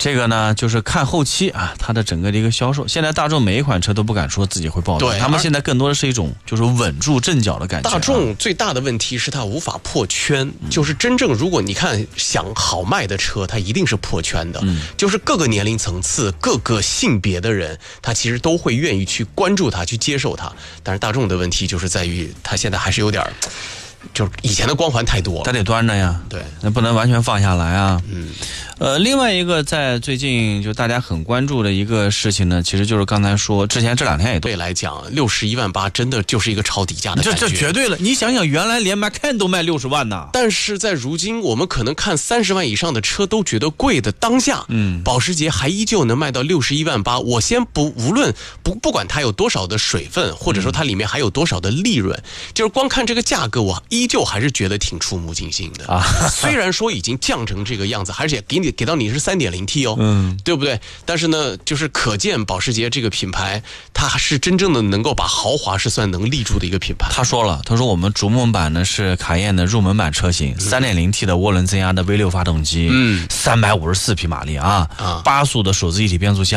这个呢就是看后期啊，它的整个的一个销售。现在大众每一款车都不敢说自己会爆单，他们现在更多的是一种就是稳住阵脚的感觉。 大众最大的问题是它无法破圈，就是真正如果你看想好卖的车，它一定是破圈的，就是各个年龄层次、各个性别的人，他其实都会愿意去关注它、去接受它。但是大众的问题就是在于，它现在还是有点。就是以前的光环太多了， 它得端着呀， 对， 那不能完全放下来啊。另外一个在最近就大家很关注的一个事情呢，其实就是刚才说之前这2天也对来讲，61.8万真的就是一个超低价的感觉， 这绝对了。你想想，原来连 Macan 都卖60万呢， 但是在如今我们可能看30万以上的车都觉得贵的当下，保时捷还依旧能卖到61.8万。我先无论不管它有多少的水分，或者说它里面还有多少的利润，就是光看这个价格，我依旧还是觉得挺触目惊心的啊！虽然说已经降成这个样子，而且给到你是 3.0T 哦，对不对？但是呢，就是可见保时捷这个品牌，它是真正的能够把豪华是算能立住的一个品牌。 他说我们逐梦版呢是卡宴的入门版车型，3.0T 的涡轮增压的 V6 发动机，354匹马力啊，8速的手自一体变速箱。